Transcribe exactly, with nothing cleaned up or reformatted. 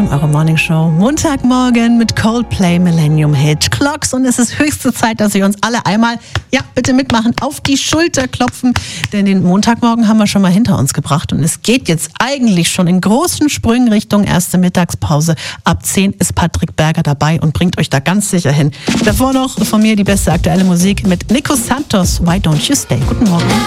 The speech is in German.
eure Morning Show. Montagmorgen mit Coldplay, Millennium Hit, Clocks. Und es ist höchste Zeit, dass wir uns alle einmal, ja, bitte mitmachen, auf die Schulter klopfen. Denn den Montagmorgen haben wir schon mal hinter uns gebracht. Und es geht jetzt eigentlich schon in großen Sprüngen Richtung erste Mittagspause. Ab zehn ist Patrick Berger dabei und bringt euch da ganz sicher hin. Davor noch von mir die beste aktuelle Musik mit Nico Santos, Why Don't You Stay. Guten Morgen.